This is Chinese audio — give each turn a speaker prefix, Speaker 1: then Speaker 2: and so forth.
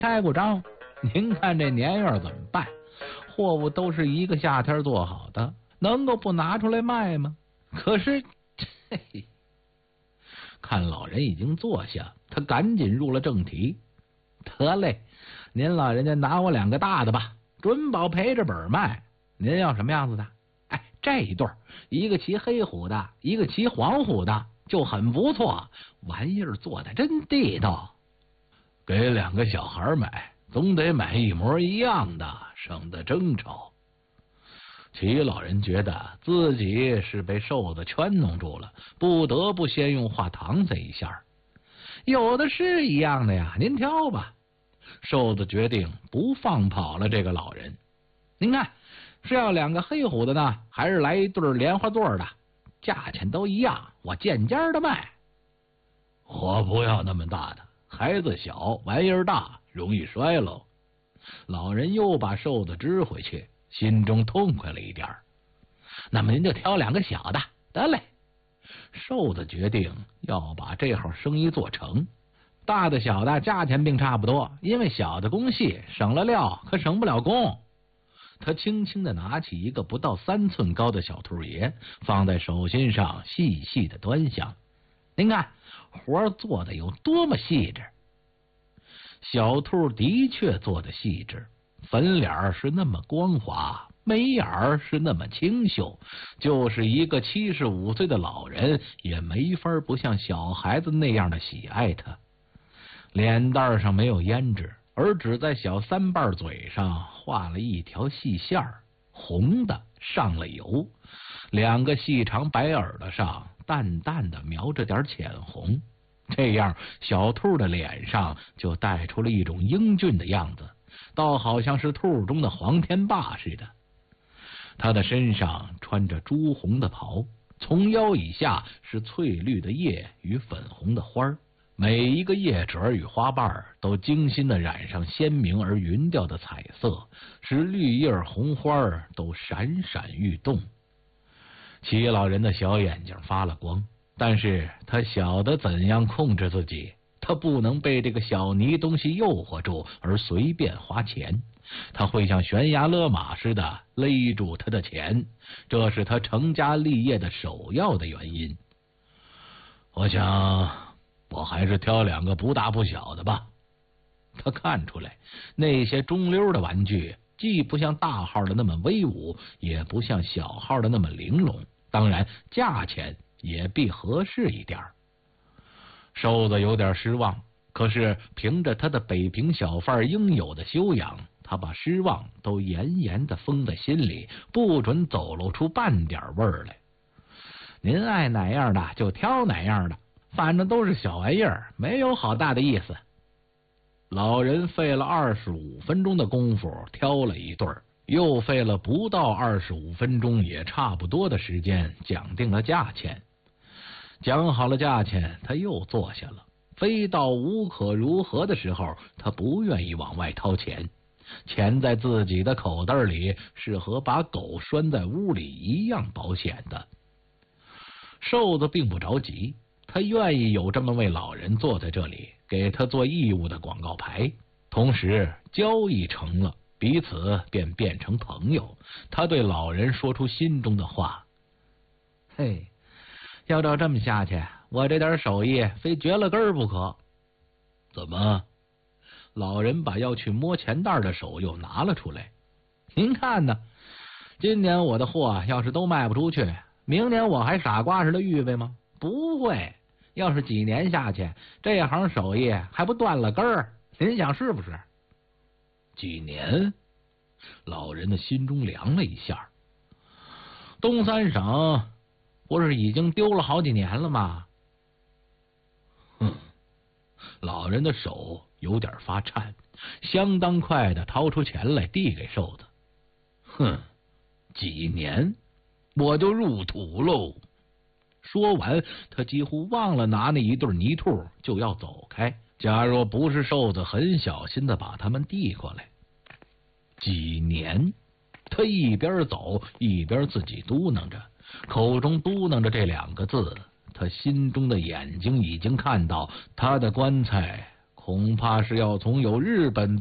Speaker 1: 开过张，您看这年月怎么办？货物都是一个夏天做好的，能够不拿出来卖吗？可是，看老人已经坐下，他赶紧入了正题。得嘞，您老人家拿我2个大的吧，准保赔着本卖。您要什么样子的？哎，这一对，一个骑黑虎的，一个骑黄虎的，就很不错，玩意儿做的真地道。给2个小孩买，总得买一模一样的，省得争吵。齐老人觉得自己是被瘦子圈弄住了，不得不先用话搪塞一下。有的是一样的呀，您挑吧。瘦子决定不放跑了这个老人。您看，是要2个黑虎的呢，还是来一对莲花座的？价钱都一样，我贱价的卖。我不要那么大的，孩子小，玩意儿大，容易摔喽。老人又把瘦子支回去，心中痛快了一点。那么您就挑2个小的，得嘞。瘦子决定要把这号生意做成。大的小的价钱并差不多，因为小的工细，省了料可省不了工。他轻轻地拿起一个不到3寸高的小兔爷，放在手心上细细的端详。您看活做的有多么细致。小兔的确做的细致，粉脸是那么光滑，眉眼是那么清秀，就是一个75岁的老人也没法不像小孩子那样的喜爱他。脸蛋上没有胭脂，而只在小3瓣嘴上画了一条细线，红的，上了油。2个细长白耳朵上淡淡的描着点浅红，这样小兔的脸上就带出了一种英俊的样子，倒好像是兔中的黄天霸似的。他的身上穿着朱红的袍，从腰以下是翠绿的叶与粉红的花，每一个叶褶与花瓣都精心的染上鲜明而匀调的彩色，使绿叶红花都闪闪欲动。齐老人的小眼睛发了光，但是他晓得怎样控制自己，他不能被这个小泥东西诱惑住而随便花钱，他会像悬崖勒马似的勒住他的钱，这是他成家立业的首要的原因。我想我还是挑2个不大不小的吧。他看出来那些中溜的玩具既不像大号的那么威武，也不像小号的那么玲珑，当然价钱也必合适一点。瘦子有点失望，可是凭着他的北平小贩应有的修养，他把失望都严严的封在心里，不准走露出半点味儿来。您爱哪样的就挑哪样的，反正都是小玩意儿，没有好大的意思。老人费了25分钟的功夫挑了一对儿，又费了不到25分钟也差不多的时间讲定了价钱。讲好了价钱，他又坐下了。非到无可如何的时候，他不愿意往外掏钱。钱在自己的口袋里是和把狗拴在屋里一样保险的。瘦子并不着急，他愿意有这么位老人坐在这里，给他做义务的广告牌。同时交易成了，彼此便变成朋友。他对老人说出心中的话：嘿，要照这么下去，我这点手艺非绝了根儿不可。怎么？老人把要去摸钱袋的手又拿了出来。您看呢？今年我的货要是都卖不出去，明年我还傻瓜似的预备吗？不会。要是几年下去，这行手艺还不断了根儿？您想是不是？几年？老人的心中凉了一下。东三省不是已经丢了好几年了吗？老人的手有点发颤，相当快的掏出钱来递给瘦子。几年我就入土喽。说完，他几乎忘了拿那一对泥兔，就要走开。假若不是瘦子很小心的把他们递过来。几年？他一边走一边自己嘟囔着，口中嘟囔着这2个字，他心中的眼睛已经看到他的棺材恐怕是要从有日本